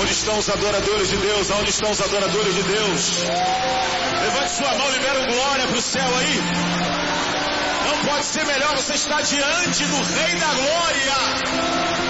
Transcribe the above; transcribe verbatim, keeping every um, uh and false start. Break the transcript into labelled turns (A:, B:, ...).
A: Aonde estão os adoradores de Deus? Aonde estão os adoradores de Deus? Levante sua mão, libera um glória para o céu aí. Não pode ser melhor você estar diante do Rei da Glória.